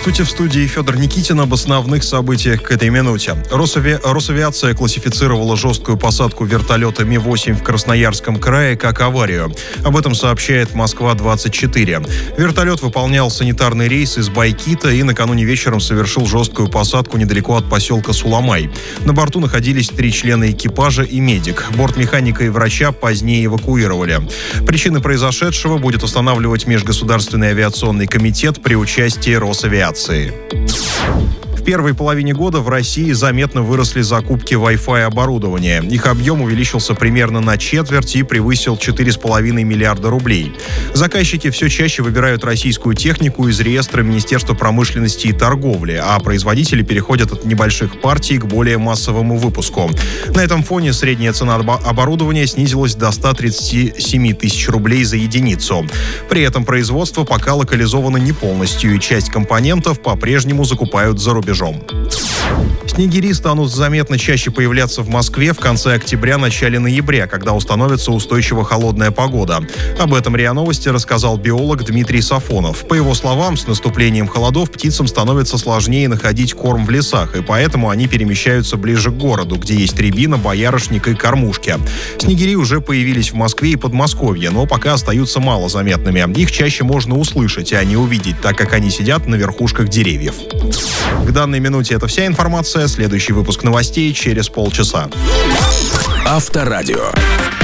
Здравствуйте, в студии Федор Никитин. Об основных событиях к этой минуте. Росавиация классифицировала жесткую посадку вертолета Ми-8 в Красноярском крае как аварию. Об этом сообщает Москва-24. Вертолет выполнял санитарный рейс из Байкита и накануне вечером совершил жесткую посадку недалеко от поселка Суламай. На борту находились 3 члена экипажа и медик. Бортмеханика и врача позднее эвакуировали. Причины произошедшего будет устанавливать Межгосударственный авиационный комитет при участии Росавиации. В первой половине года в России заметно выросли закупки Wi-Fi оборудования. Их объем увеличился примерно на четверть и превысил 4,5 миллиарда рублей. Заказчики все чаще выбирают российскую технику из реестра Министерства промышленности и торговли, а производители переходят от небольших партий к более массовому выпуску. На этом фоне средняя цена оборудования снизилась до 137 тысяч рублей за единицу. При этом производство пока локализовано не полностью, и часть компонентов по-прежнему закупают за рубежом. Снегири станут заметно чаще появляться в Москве в конце октября-начале ноября, когда установится устойчиво холодная погода. Об этом РИА Новости рассказал биолог Дмитрий Сафонов. По его словам, с наступлением холодов птицам становится сложнее находить корм в лесах, и поэтому они перемещаются ближе к городу, где есть рябина, боярышник и кормушки. Снегири уже появились в Москве и Подмосковье, но пока остаются малозаметными. Их чаще можно услышать, а не увидеть, так как они сидят на верхушках деревьев. К данной минуте это вся информация. Следующий выпуск новостей через полчаса. Авторадио.